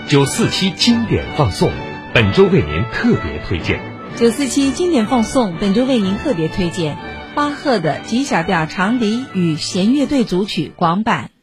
947经典放送，本周为您特别推荐。 947经典放送，本周为您特别推荐巴赫的 G 小调长笛与弦乐队组曲广版。